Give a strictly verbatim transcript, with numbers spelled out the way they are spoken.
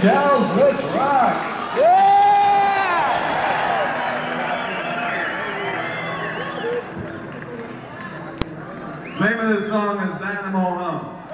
gals, let's rock! Yeah! Name of this song is Dynamo Hum.